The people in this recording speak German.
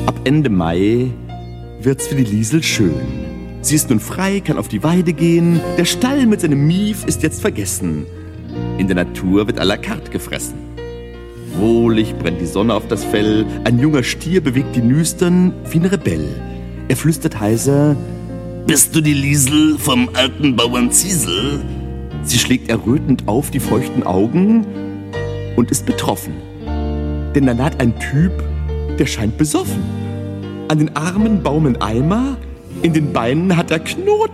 Ab Ende Mai wird's für die Liesel schön. Sie ist nun frei, kann auf die Weide gehen. Der Stall mit seinem Mief ist jetzt vergessen. In der Natur wird à la carte gefressen. Wohlig brennt die Sonne auf das Fell. Ein junger Stier bewegt die Nüstern wie ein Rebell. Er flüstert heiser: Bist du die Liesel vom alten Bauern Ziesel? Sie schlägt errötend auf die feuchten Augen und ist betroffen. Denn da naht ein Typ, der scheint besoffen. An den Armen baumeln Eimer, in den Beinen hat er Knoten.